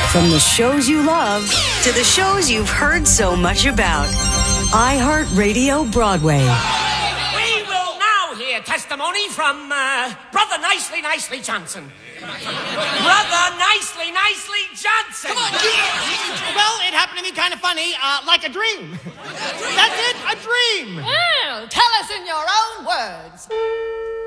From the shows you love to the shows you've heard so much about. iHeartRadio Broadway. We will now hear testimony from Brother Nicely Johnson. Brother Nicely Johnson. Come on, well, it happened to me kind of funny, like a dream. That's it, a dream. Well, tell us in your own words.